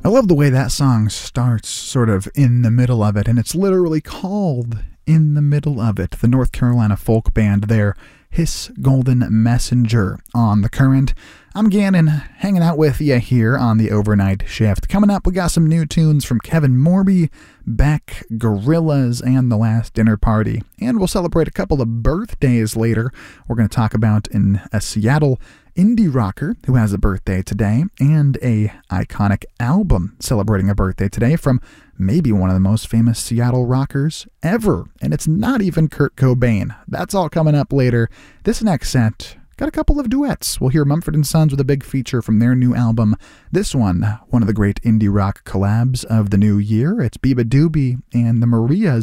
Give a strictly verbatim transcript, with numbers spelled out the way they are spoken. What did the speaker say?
I love the way that song starts sort of in the middle of it, and it's literally called In the Middle of It. The North Carolina folk band there, Hiss Golden Messenger on The Current. I'm Gannon, hanging out with you here on the overnight shift. Coming up, we got some new tunes from Kevin Morby, Beck, Gorillaz, and The Last Dinner Party. And we'll celebrate a couple of birthdays later. We're going to talk about in a Seattle indie rocker who has a birthday today, and a iconic album celebrating a birthday today from maybe one of the most famous Seattle rockers ever. And it's not even Kurt Cobain. That's all coming up later. This next set got a couple of duets. We'll hear Mumford and Sons with a big feature from their new album. This one, one of the great indie rock collabs of the new year. It's Biba Doobie and the Marias